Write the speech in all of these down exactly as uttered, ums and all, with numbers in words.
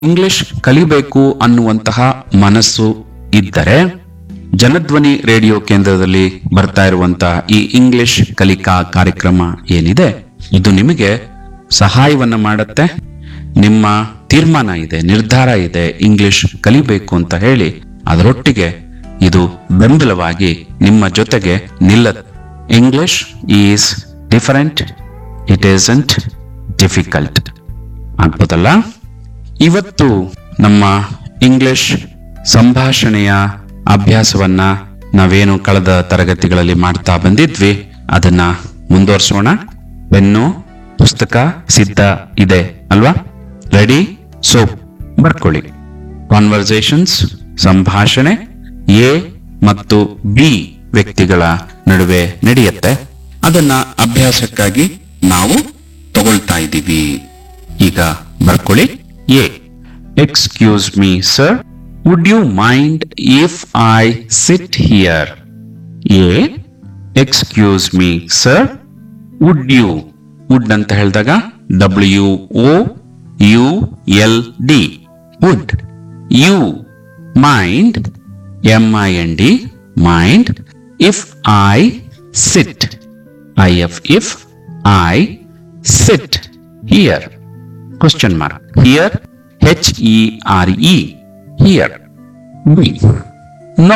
English ಕಲಿಬೇಕು ಅನ್ನುವಂತಹ ಮನಸ್ಸು ಇದ್ದರೆ ಜನಧ್ವನಿ ರೇಡಿಯೋ ಕೇಂದ್ರದಲ್ಲಿ ಬರ್ತಾ ಇರುವಂತಹ ಈ ಇಂಗ್ಲಿಷ್ ಕಲಿಕಾ ಕಾರ್ಯಕ್ರಮ ಏನಿದೆ ಇದು ನಿಮಗೆ ಸಹಾಯವನ್ನ ಮಾಡುತ್ತೆ. ನಿಮ್ಮ ತೀರ್ಮಾನ ಇದೆ, ನಿರ್ಧಾರ ಇದೆ, ಇಂಗ್ಲಿಷ್ ಕಲಿಬೇಕು ಅಂತ ಹೇಳಿ ಅದರೊಟ್ಟಿಗೆ ಇದು ಬೆಂಬಲವಾಗಿ ನಿಮ್ಮ ಜೊತೆಗೆ ನಿಲ್ಲತ್ತೆ. English is different, it isn't difficult ಆಗ್ಬೋದಲ್ಲ. ಇವತ್ತು ನಮ್ಮ ಇಂಗ್ಲಿಷ್ ಸಂಭಾಷಣೆಯ ಅಭ್ಯಾಸವನ್ನ ನಾವೇನು ಕಳೆದ ತರಗತಿಗಳಲ್ಲಿ ಮಾಡ್ತಾ ಬಂದಿದ್ವಿ ಅದನ್ನ ಮುಂದುವರಿಸೋಣ. ಪೆನ್ನು ಪುಸ್ತಕ ಸಿದ್ಧ ಇದೆ ಅಲ್ವಾ? ರೆಡಿ? ಸೊ ಬರ್ಕೊಳ್ಳಿ. ಕಾನ್ವರ್ಸೇಷನ್ಸ್ ಸಂಭಾಷಣೆ ಎ ಮತ್ತು ಬಿ ವ್ಯಕ್ತಿಗಳ ನಡುವೆ ನಡೆಯುತ್ತೆ. ಅದನ್ನ ಅಭ್ಯಾಸಕ್ಕಾಗಿ ನಾವು ತಗೊಳ್ತಾ ಇದ್ದೀವಿ. ಈಗ ಬರ್ಕೊಳ್ಳಿ. A. Excuse me sir, would you mind if I sit here? A. Excuse me sir, would you, wood ಅಂತ ಹೇಳಿದಾಗ W O U L D, wood. You mind, M I N D, mind. If I sit, I F if I sit here, question mark, here, H E R E, here. B. No,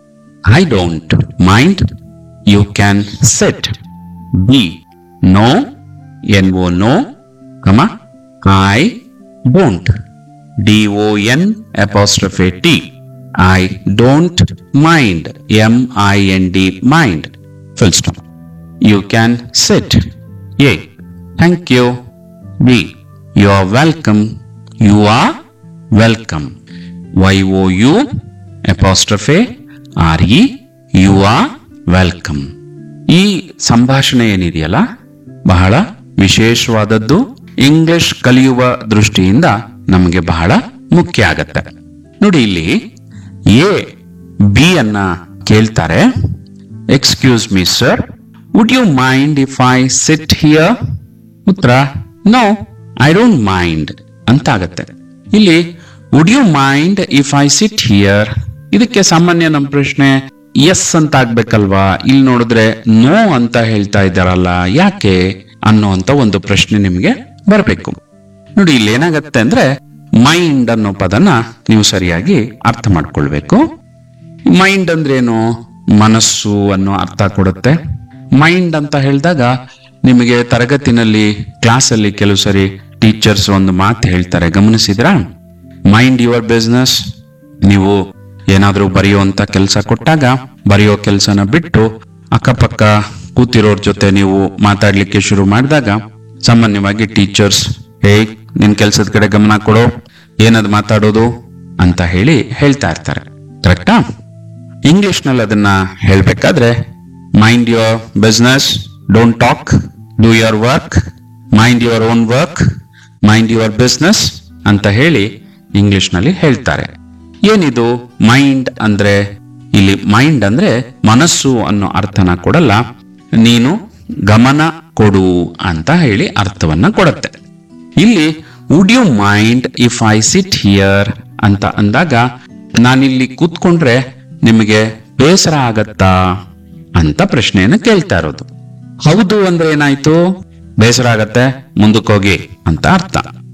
I don't mind, you can sit. B. No, N O no, comma, I don't, D O N apostrophe T, I don't mind, M I N D, mind, full stop. You can sit. A. Thank you. B. You are welcome. You are welcome. Y O U apostrophe R E, you are welcome. ಈ ಸಂಭಾಷಣೆ ಏನಿದೆಯಲ್ಲ ಬಹಳ ವಿಶೇಷವಾದದ್ದು. English ಕಲಿಯುವ ದೃಷ್ಟಿಯಿಂದ ನಮಗೆ ಬಹಳ ಮುಖ್ಯ ಆಗತ್ತೆ. ನೋಡಿ, ಇಲ್ಲಿ ಎ ಬಿ ಅನ್ನ ಕೇಳ್ತಾರೆ. Excuse me sir, would you mind if I sit here? ಉತ್ತರ ನೋ, ಐ ಡೋಂಟ್ ಮೈಂಡ್ ಅಂತ ಆಗತ್ತೆ. ಇಲ್ಲಿ would you mind if I sit here, ಇದಕ್ಕೆ ಸಾಮಾನ್ಯ ನಮ್ಮ ಪ್ರಶ್ನೆ ಎಸ್ ಅಂತ ಆಗ್ಬೇಕಲ್ವಾ? ಇಲ್ಲಿ ನೋಡಿದ್ರೆ ನೋ ಅಂತ ಹೇಳ್ತಾ ಇದ್ದಾರಲ್ಲ, ಯಾಕೆ ಅನ್ನೋಂತ ಒಂದು ಪ್ರಶ್ನೆ ನಿಮಗೆ ಬರಬೇಕು. ನೋಡಿ, ಇಲ್ಲಿ ಏನಾಗತ್ತೆ ಅಂದ್ರೆ ಮೈಂಡ್ ಅನ್ನೋ ಪದನ ನೀವು ಸರಿಯಾಗಿ ಅರ್ಥ ಮಾಡ್ಕೊಳ್ಬೇಕು. ಮೈಂಡ್ ಅಂದ್ರೆ ಏನು? ಮನಸ್ಸು ಅನ್ನೋ ಅರ್ಥ ಕೊಡುತ್ತೆ. ಮೈಂಡ್ ಅಂತ ಹೇಳಿದಾಗ ನಿಮಗೆ ತರಗತಿನಲ್ಲಿ ಕ್ಲಾಸಲ್ಲಿ ಕೆಲವು ಸರಿ ಟೀಚರ್ಸ್ ಒಂದು ಮಾತು ಹೇಳ್ತಾರೆ, ಗಮನಿಸಿದ್ರಾ? Mind your business. ನೀವು ಏನಾದ್ರೂ ಬರೆಯುವಂತ ಕೆಲಸ ಕೊಟ್ಟಾಗ ಬರೆಯೋ ಕೆಲಸನ ಬಿಟ್ಟು ಅಕ್ಕಪಕ್ಕ ಕೂತಿರೋರ್ ಜೊತೆ ನೀವು ಮಾತಾಡ್ಲಿಕ್ಕೆ ಶುರು ಮಾಡಿದಾಗ ಸಾಮಾನ್ಯವಾಗಿ ಟೀಚರ್ಸ್ ಹೇ ನಿನ್ ಕೆಲ್ಸದ ಕಡೆ ಗಮನ ಕೊಡೋ, ಏನದ್ ಮಾತಾಡೋದು ಅಂತ ಹೇಳಿ ಹೇಳ್ತಾ ಇರ್ತಾರೆ. ಕರೆಕ್ಟಾ? ಇಂಗ್ಲಿಷ್ ನಲ್ಲಿ ಅದನ್ನ ಹೇಳ್ಬೇಕಾದ್ರೆ mind your business, don't talk, do your work, mind your own work, mind your business ಅಂತ ಹೇಳಿ ಇಂಗ್ಲಿಷ್ ನಲ್ಲಿ ಹೇಳ್ತಾರೆ. ಏನಿದು ಮೈಂಡ್ ಅಂದ್ರೆ? ಇಲ್ಲಿ ಮೈಂಡ್ ಅಂದ್ರೆ ಮನಸ್ಸು ಅನ್ನೋ ಅರ್ಥನ ಕೊಡಲ್ಲ, ನೀನು ಗಮನ ಕೊಡು ಅಂತ ಹೇಳಿ ಅರ್ಥವನ್ನ ಕೊಡುತ್ತೆ. ಇಲ್ಲಿ would you mind if I sit here ಅಂತ ಅಂದಾಗ ನಾನಿಲ್ಲಿ ಕೂತ್ಕೊಂಡ್ರೆ ನಿಮಗೆ ಬೇಸರ ಆಗತ್ತಾ ಅಂತ ಪ್ರಶ್ನೆಯನ್ನು ಕೇಳ್ತಾ ಇರೋದು. ಹೌದು ಅಂದ್ರೆ ಏನಾಯ್ತು? ಬೇಸರ ಆಗತ್ತೆ, ಮುಂದಕ್ಕೋಗಿ ಅಂತ ಅರ್ಥ.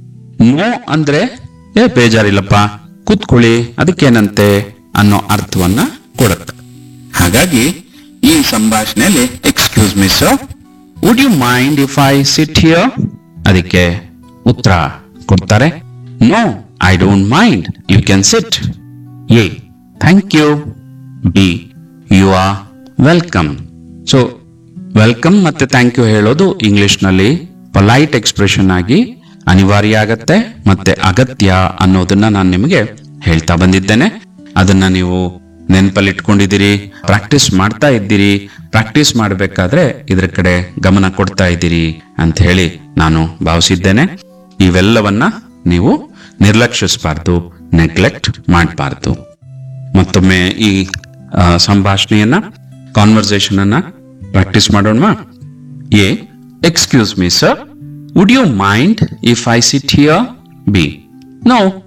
ನೋ ಅಂದ್ರೆ ಏ ಬೇಜಾರಿಲ್ಲಪ್ಪ, ಕೂತ್ಕೊಳ್ಳಿ, ಅದಕ್ಕೇನಂತೆ ಅನ್ನೋ ಅರ್ಥವನ್ನ ಕೊಡುತ್ತೆ. ಹಾಗಾಗಿ ಈ ಸಂಭಾಷಣೆಯಲ್ಲಿ excuse me sir, would you mind if I sit here, ಅದಕ್ಕೆ ಉತ್ತರ ಕೊಡ್ತಾರೆ no, I don't mind, you can sit. A. Thank you. B. You are welcome. So welcome ಮತ್ತೆ ಥ್ಯಾಂಕ್ ಯು ಹೇಳೋದು ಇಂಗ್ಲಿಷ್ ನಲ್ಲಿ ಪೊಲೈಟ್ ಎಕ್ಸ್ಪ್ರೆಷನ್ ಆಗಿ ಅನಿವಾರ್ಯ ಆಗತ್ತೆ ಮತ್ತೆ ಅಗತ್ಯ ಅನ್ನೋದನ್ನ ನಾನು ನಿಮಗೆ ಹೇಳ್ತಾ ಬಂದಿದ್ದೇನೆ. ಅದನ್ನ ನೀವು ನೆನಪಲ್ಲಿ ಇಟ್ಕೊಂಡಿದ್ದೀರಿ, ಪ್ರಾಕ್ಟೀಸ್ ಮಾಡ್ತಾ ಇದ್ದೀರಿ. ಪ್ರಾಕ್ಟೀಸ್ ಮಾಡಬೇಕಾದ್ರೆ ಇದ್ರ ಕಡೆ ಗಮನ ಕೊಡ್ತಾ ಇದ್ದೀರಿ ಅಂತ ಹೇಳಿ ನಾನು ಭಾವಿಸಿದ್ದೇನೆ. ಇವೆಲ್ಲವನ್ನ ನೀವು ನಿರ್ಲಕ್ಷಿಸಬಾರ್ದು, ನೆಗ್ಲೆಕ್ಟ್ ಮಾಡಬಾರ್ದು. ಮತ್ತೊಮ್ಮೆ ಈ ಸಂಭಾಷಣೆಯನ್ನ, ಕಾನ್ವರ್ಸೇಷನ್ ಅನ್ನ ಪ್ರಾಕ್ಟೀಸ್ ಮಾಡೋಣ. A. Excuse me sir, would you mind if I sit here? B. No,